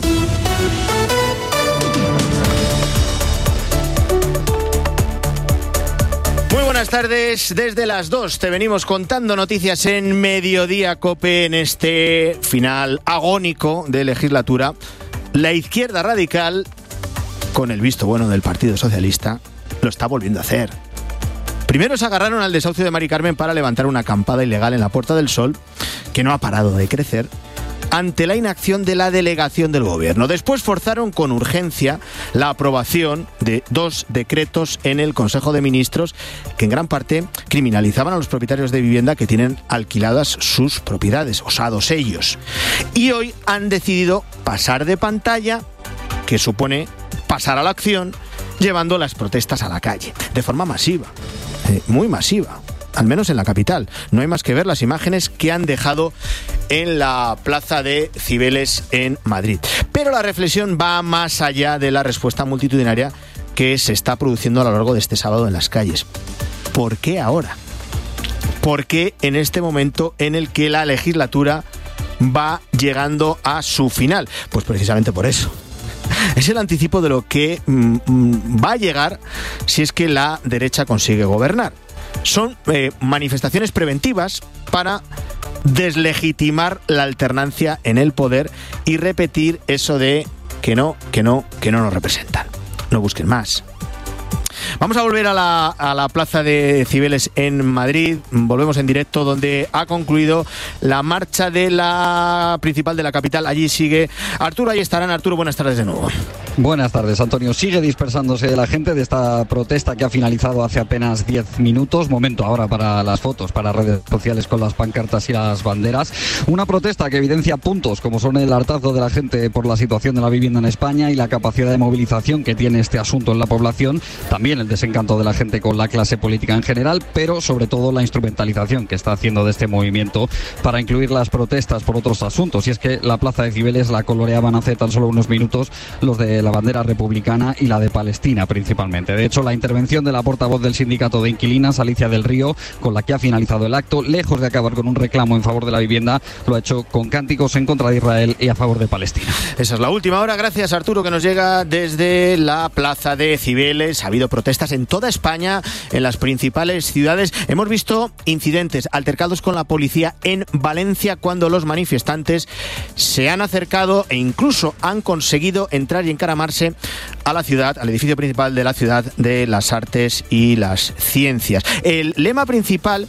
Speaker 20: Muy buenas tardes, desde las dos te venimos contando noticias en Mediodía COPE en este final agónico de legislatura. La izquierda radical, con el visto bueno del Partido Socialista, lo está volviendo a hacer. Primero se agarraron al desahucio de Mari Carmen para levantar una acampada ilegal en la Puerta del Sol, que no ha parado de crecer, ante la inacción de la delegación del gobierno. Después forzaron con urgencia la aprobación de dos decretos en el Consejo de Ministros que en gran parte criminalizaban a los propietarios de vivienda que tienen alquiladas sus propiedades, osados ellos. Y hoy han decidido pasar de pantalla, que supone pasar a la acción, llevando las protestas a la calle, de forma masiva. Eh, muy masiva, al menos en la capital. No hay más que ver las imágenes que han dejado en la plaza de Cibeles en Madrid. Pero la reflexión va más allá de la respuesta multitudinaria que se está produciendo a lo largo de este sábado en las calles. ¿Por qué ahora? ¿Por qué en este momento en el que la legislatura va llegando a su final? Pues precisamente por eso. Es el anticipo de lo que mm, va a llegar si es que la derecha consigue gobernar. Son eh, manifestaciones preventivas para deslegitimar la alternancia en el poder y repetir eso de que no, que no, que no nos representan. No busquen más. Vamos a volver a la, a la plaza de Cibeles en Madrid. Volvemos en directo donde ha concluido la marcha de la principal de la capital. Allí sigue Arturo, ahí estarán. Arturo, buenas tardes de nuevo.
Speaker 7: Buenas tardes, Antonio. Sigue dispersándose la gente de esta protesta que ha finalizado hace apenas diez minutos. Momento ahora para las fotos, para redes sociales con las pancartas y las banderas. Una protesta que evidencia puntos como son el hartazgo de la gente por la situación de la vivienda en España y la capacidad de movilización que tiene este asunto en la población. También el desencanto de la gente con la clase política en general, pero sobre todo la instrumentalización que está haciendo de este movimiento para incluir las protestas por otros asuntos. Y es que la plaza de Cibeles la coloreaban hace tan solo unos minutos los de la bandera republicana y la de Palestina principalmente. De hecho, la intervención de la portavoz del sindicato de inquilinas, Alicia del Río, con la que ha finalizado el acto, lejos de acabar con un reclamo en favor de la vivienda, lo ha hecho con cánticos en contra de Israel y a favor de Palestina.
Speaker 20: Esa es la última hora. Gracias, Arturo, que nos llega desde la plaza de Cibeles. Ha habido protestas en toda España, en las principales ciudades. Hemos visto incidentes, altercados con la policía en Valencia cuando los manifestantes se han acercado e incluso han conseguido entrar y encaramarse a la ciudad, al edificio principal de la Ciudad de las Artes y las Ciencias. El lema principal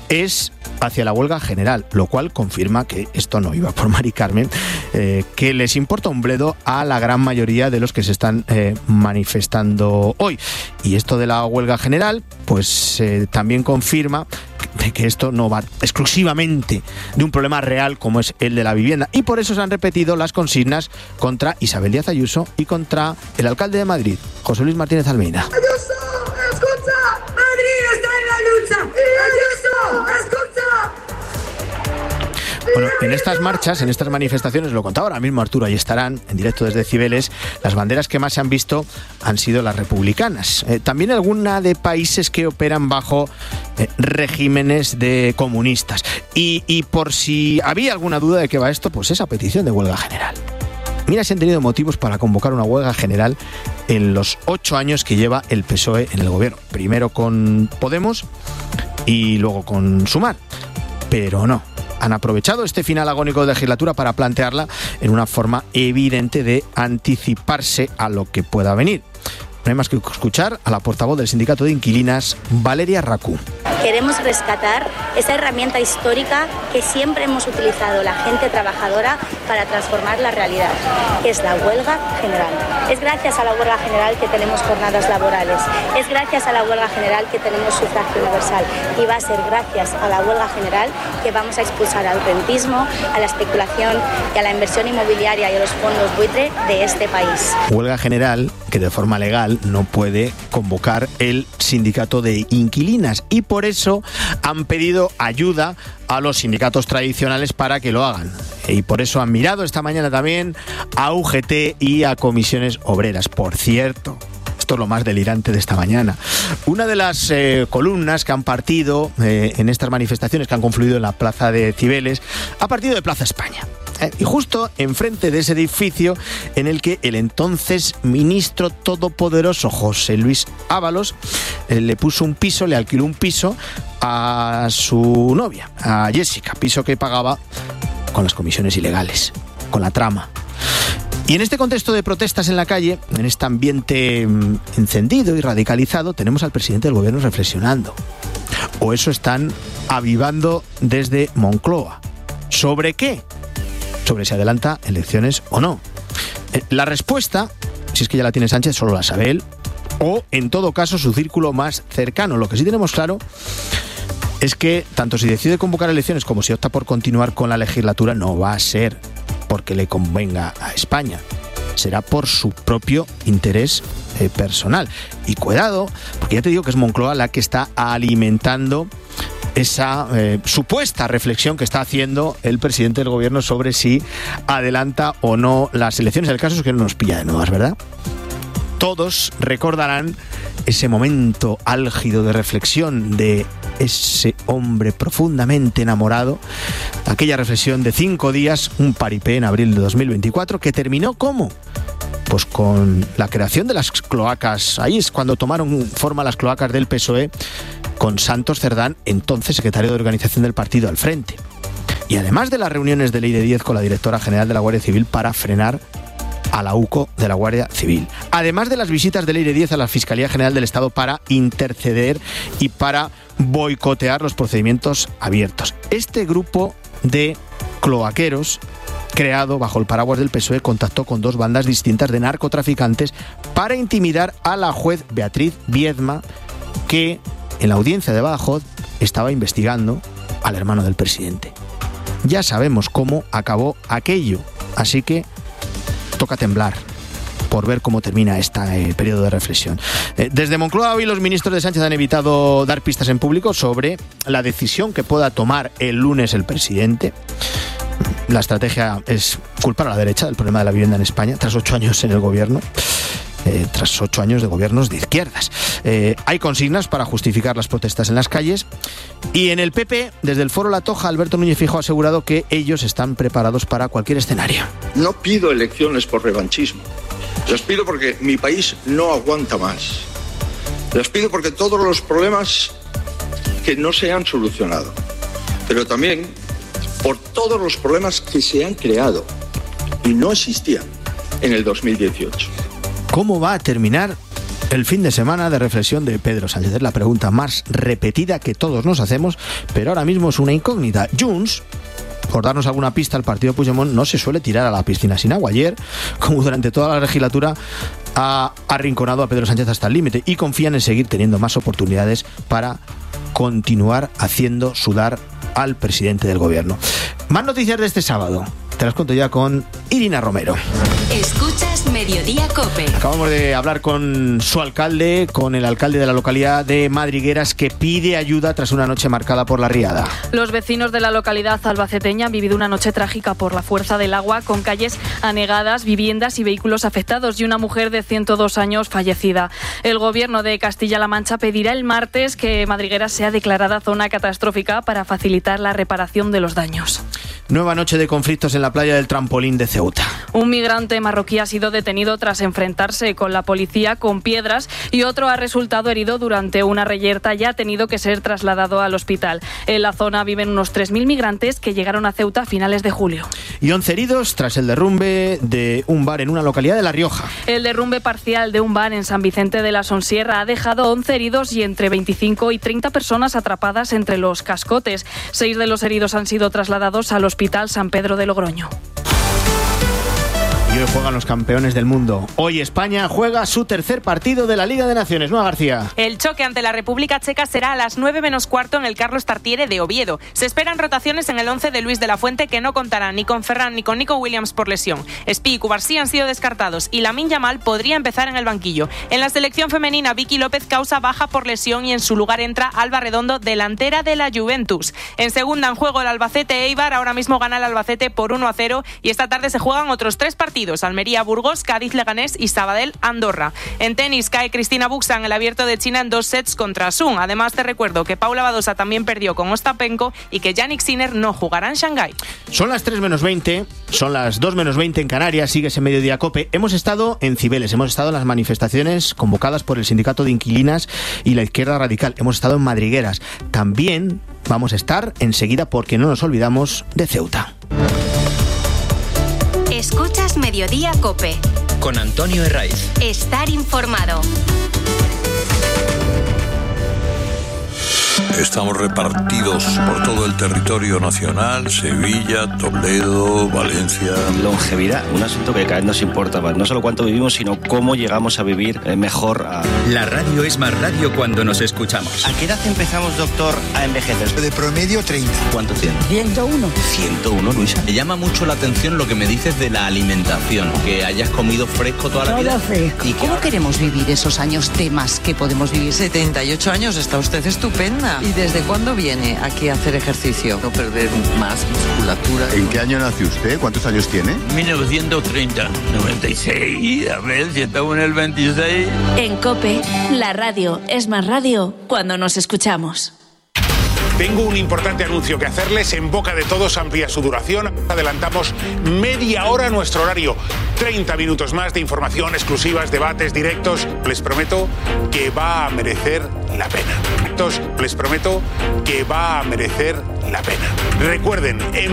Speaker 20: es hacia la huelga general, lo cual confirma que esto no iba por Mari Carmen, eh, que les importa un bledo a la gran mayoría de los que se están eh, manifestando hoy. Y esto de la huelga general, pues eh, también confirma que esto no va exclusivamente de un problema real como es el de la vivienda. Y por eso se han repetido las consignas contra Isabel Díaz Ayuso y contra el alcalde de Madrid, José Luis Martínez Almeida.
Speaker 13: Ayuso, escucha, Madrid está en la lucha. Ayuso, escucha.
Speaker 20: Bueno, en estas marchas, en estas manifestaciones, lo contaba ahora mismo Arturo, ahí estarán, en directo desde Cibeles, las banderas que más se han visto han sido las republicanas. Eh, también alguna de países que operan bajo eh, regímenes de comunistas. Y, y por si había alguna duda de qué va esto, pues esa petición de huelga general. Mira si han tenido motivos para convocar una huelga general en los ocho años que lleva el P S O E en el gobierno. Primero con Podemos y luego con Sumar. Pero no. han aprovechado este final agónico de legislatura para plantearla en una forma evidente de anticiparse a lo que pueda venir. No hay más que escuchar a la portavoz del sindicato de inquilinas, Valeria Racú.
Speaker 4: Queremos rescatar esa herramienta histórica que siempre hemos utilizado la gente trabajadora para transformar la realidad, que es la huelga general. Es gracias a la huelga general que tenemos jornadas laborales, es gracias a la huelga general que tenemos sufragio universal y va a ser gracias a la huelga general que vamos a expulsar al rentismo, a la especulación y a la inversión inmobiliaria y a los fondos buitre de este país.
Speaker 20: Huelga general que de forma legal no puede convocar el sindicato de inquilinas y por eso han pedido ayuda a los sindicatos tradicionales para que lo hagan. Y por eso han mirado esta mañana también a U G T y a comisiones obreras. Por cierto, esto es lo más delirante de esta mañana. Una de las eh, columnas que han partido eh, en estas manifestaciones que han confluido en la Plaza de Cibeles ha partido de Plaza España. Eh, y justo enfrente de ese edificio en el que el entonces ministro todopoderoso José Luis Ábalos eh, le puso un piso, le alquiló un piso a su novia, a Jessica, piso que pagaba con las comisiones ilegales, con la trama. Y en este contexto de protestas en la calle, en este ambiente encendido y radicalizado, tenemos al presidente del gobierno reflexionando. O eso están avivando desde Moncloa. ¿Sobre qué? Sobre si adelanta elecciones o no. La respuesta, si es que ya la tiene Sánchez, solo la sabe él, o en todo caso su círculo más cercano. Lo que sí tenemos claro es que tanto si decide convocar elecciones como si opta por continuar con la legislatura, no va a ser porque le convenga a España, será por su propio interés eh, personal. Y cuidado, porque ya te digo que es Moncloa la que está alimentando esa eh, supuesta reflexión que está haciendo el presidente del gobierno sobre si adelanta o no las elecciones. El caso es que no nos pilla de nuevas, ¿verdad? Todos recordarán ese momento álgido de reflexión de ese hombre profundamente enamorado, aquella reflexión de cinco días, un paripé en abril de dos mil veinticuatro, que terminó ¿cómo? Pues con la creación de las cloacas. Ahí es cuando tomaron forma las cloacas del P S O E, con Santos Cerdán, entonces secretario de organización del partido, al frente. Y además de las reuniones de Leire Díez con la directora general de la Guardia Civil para frenar a la U C O de la Guardia Civil. Además de las visitas de Leire Díez a la Fiscalía General del Estado para interceder y para boicotear los procedimientos abiertos. Este grupo de cloaqueros, creado bajo el paraguas del P S O E, contactó con dos bandas distintas de narcotraficantes para intimidar a la juez Beatriz Viedma, que en la audiencia de Badajoz estaba investigando al hermano del presidente. Ya sabemos cómo acabó aquello, así que toca temblar por ver cómo termina este eh, periodo de reflexión. Eh, desde Moncloa hoy los ministros de Sánchez han evitado dar pistas en público sobre la decisión que pueda tomar el lunes el presidente. La estrategia es culpar a la derecha del problema de la vivienda en España, tras ocho años en el gobierno. Eh, tras ocho años de gobiernos de izquierdas. Eh, hay consignas para justificar las protestas en las calles y en el P P, desde el Foro La Toja, Alberto Núñez Feijóo ha asegurado que ellos están preparados para cualquier escenario.
Speaker 22: No pido elecciones por revanchismo, las pido porque mi país no aguanta más, las pido porque todos los problemas que no se han solucionado, pero también por todos los problemas que se han creado y no existían en el dos mil dieciocho.
Speaker 20: ¿Cómo va a terminar el fin de semana de reflexión de Pedro Sánchez? Es la pregunta más repetida que todos nos hacemos, pero ahora mismo es una incógnita. Junts, por darnos alguna pista, el partido Puigdemont no se suele tirar a la piscina sin agua. Ayer, como durante toda la legislatura, ha arrinconado a Pedro Sánchez hasta el límite y confían en seguir teniendo más oportunidades para continuar haciendo sudar al presidente del gobierno. Más noticias de este sábado. Te las cuento ya con Irina Romero.
Speaker 1: Escuchas Mediodía COPE.
Speaker 20: Acabamos de hablar con su alcalde, con el alcalde de la localidad de Madrigueras, que pide ayuda tras una noche marcada por la riada.
Speaker 5: Los vecinos de la localidad albaceteña han vivido una noche trágica por la fuerza del agua, con calles anegadas, viviendas y vehículos afectados y una mujer de ciento dos años fallecida. El gobierno de Castilla-La Mancha pedirá el martes que Madrigueras sea declarada zona catastrófica para facilitar la reparación de los daños.
Speaker 20: Nueva noche de conflictos en la playa del Trampolín de Ceuta.
Speaker 5: Un migrante marroquí ha sido detenido tras enfrentarse con la policía con piedras y otro ha resultado herido durante una reyerta y ha tenido que ser trasladado al hospital. En la zona viven unos tres mil migrantes que llegaron a Ceuta a finales de julio.
Speaker 20: Y once heridos tras el derrumbe de un bar en una localidad de La Rioja.
Speaker 5: El derrumbe parcial de un bar en San Vicente de la Sonsierra ha dejado once heridos y entre veinticinco y treinta personas atrapadas entre los cascotes. Seis de los heridos han sido trasladados al Hospital San Pedro de Logroño.
Speaker 20: Y hoy juegan los campeones del mundo. Hoy España juega su tercer partido de la Liga de Naciones, ¿no, García?
Speaker 24: El choque ante la República Checa será a las nueve menos cuarto en el Carlos Tartiere de Oviedo. Se esperan rotaciones en el once de Luis de la Fuente, que no contará ni con Ferran ni con Nico Williams por lesión. Spi y Cubarsí han sido descartados y Lamine Yamal podría empezar en el banquillo. En la selección femenina, Vicky López causa baja por lesión y en su lugar entra Alba Redondo, delantera de la Juventus. En segunda en juego el Albacete Eibar, ahora mismo gana el Albacete por uno a cero y esta tarde se juegan otros tres partidos. Almería Burgos, Cádiz Leganés y Sabadell Andorra. En tenis cae Cristina Buxa en el Abierto de China en dos sets contra Sun. Además te recuerdo que Paula Badosa también perdió con Ostapenko y que Jannik Sinner no jugará en Shanghái.
Speaker 20: Son las tres menos veinte, son las dos menos veinte en Canarias, sigues en Mediodía Cope. Hemos estado en Cibeles, hemos estado en las manifestaciones convocadas por el Sindicato de Inquilinas y la Izquierda Radical. Hemos estado en Madrigueras. También vamos a estar enseguida, porque no nos olvidamos, de Ceuta.
Speaker 1: Escuchas Mediodía Cope.
Speaker 2: Con Antonio Herraiz.
Speaker 1: Estar informado.
Speaker 14: Estamos repartidos por todo el territorio nacional, Sevilla, Toledo, Valencia.
Speaker 15: Longevidad, un asunto que cada vez nos importa más. No solo cuánto vivimos, sino cómo llegamos a vivir mejor. A...
Speaker 2: La radio es más radio cuando nos escuchamos.
Speaker 15: ¿A qué edad empezamos, doctor, a envejecer?
Speaker 16: De promedio treinta.
Speaker 15: ¿Cuánto tiene?
Speaker 16: ciento uno.
Speaker 15: ciento uno, Luisa.
Speaker 17: Me llama mucho la atención lo que me dices de la alimentación, que hayas comido fresco toda la
Speaker 16: Todo
Speaker 17: vida.
Speaker 16: fresco.
Speaker 17: ¿Y que
Speaker 25: ¿Cómo queremos vivir esos años de más que podemos vivir?
Speaker 26: setenta y ocho años, está usted estupenda. ¿Y desde cuándo viene aquí a hacer ejercicio?
Speaker 16: No perder más musculatura.
Speaker 27: ¿En qué año nació usted? ¿Cuántos años tiene?
Speaker 28: mil novecientos treinta. noventa y seis. A ver si estamos en el veintiséis.
Speaker 29: En COPE, la radio es más radio cuando nos escuchamos.
Speaker 30: Tengo un importante anuncio que hacerles. En boca de todos amplía su duración. Adelantamos media hora nuestro horario. treinta minutos más de información, exclusivas, debates, directos. Les prometo que va a merecer la pena. Les prometo que va a merecer la pena. Recuerden, en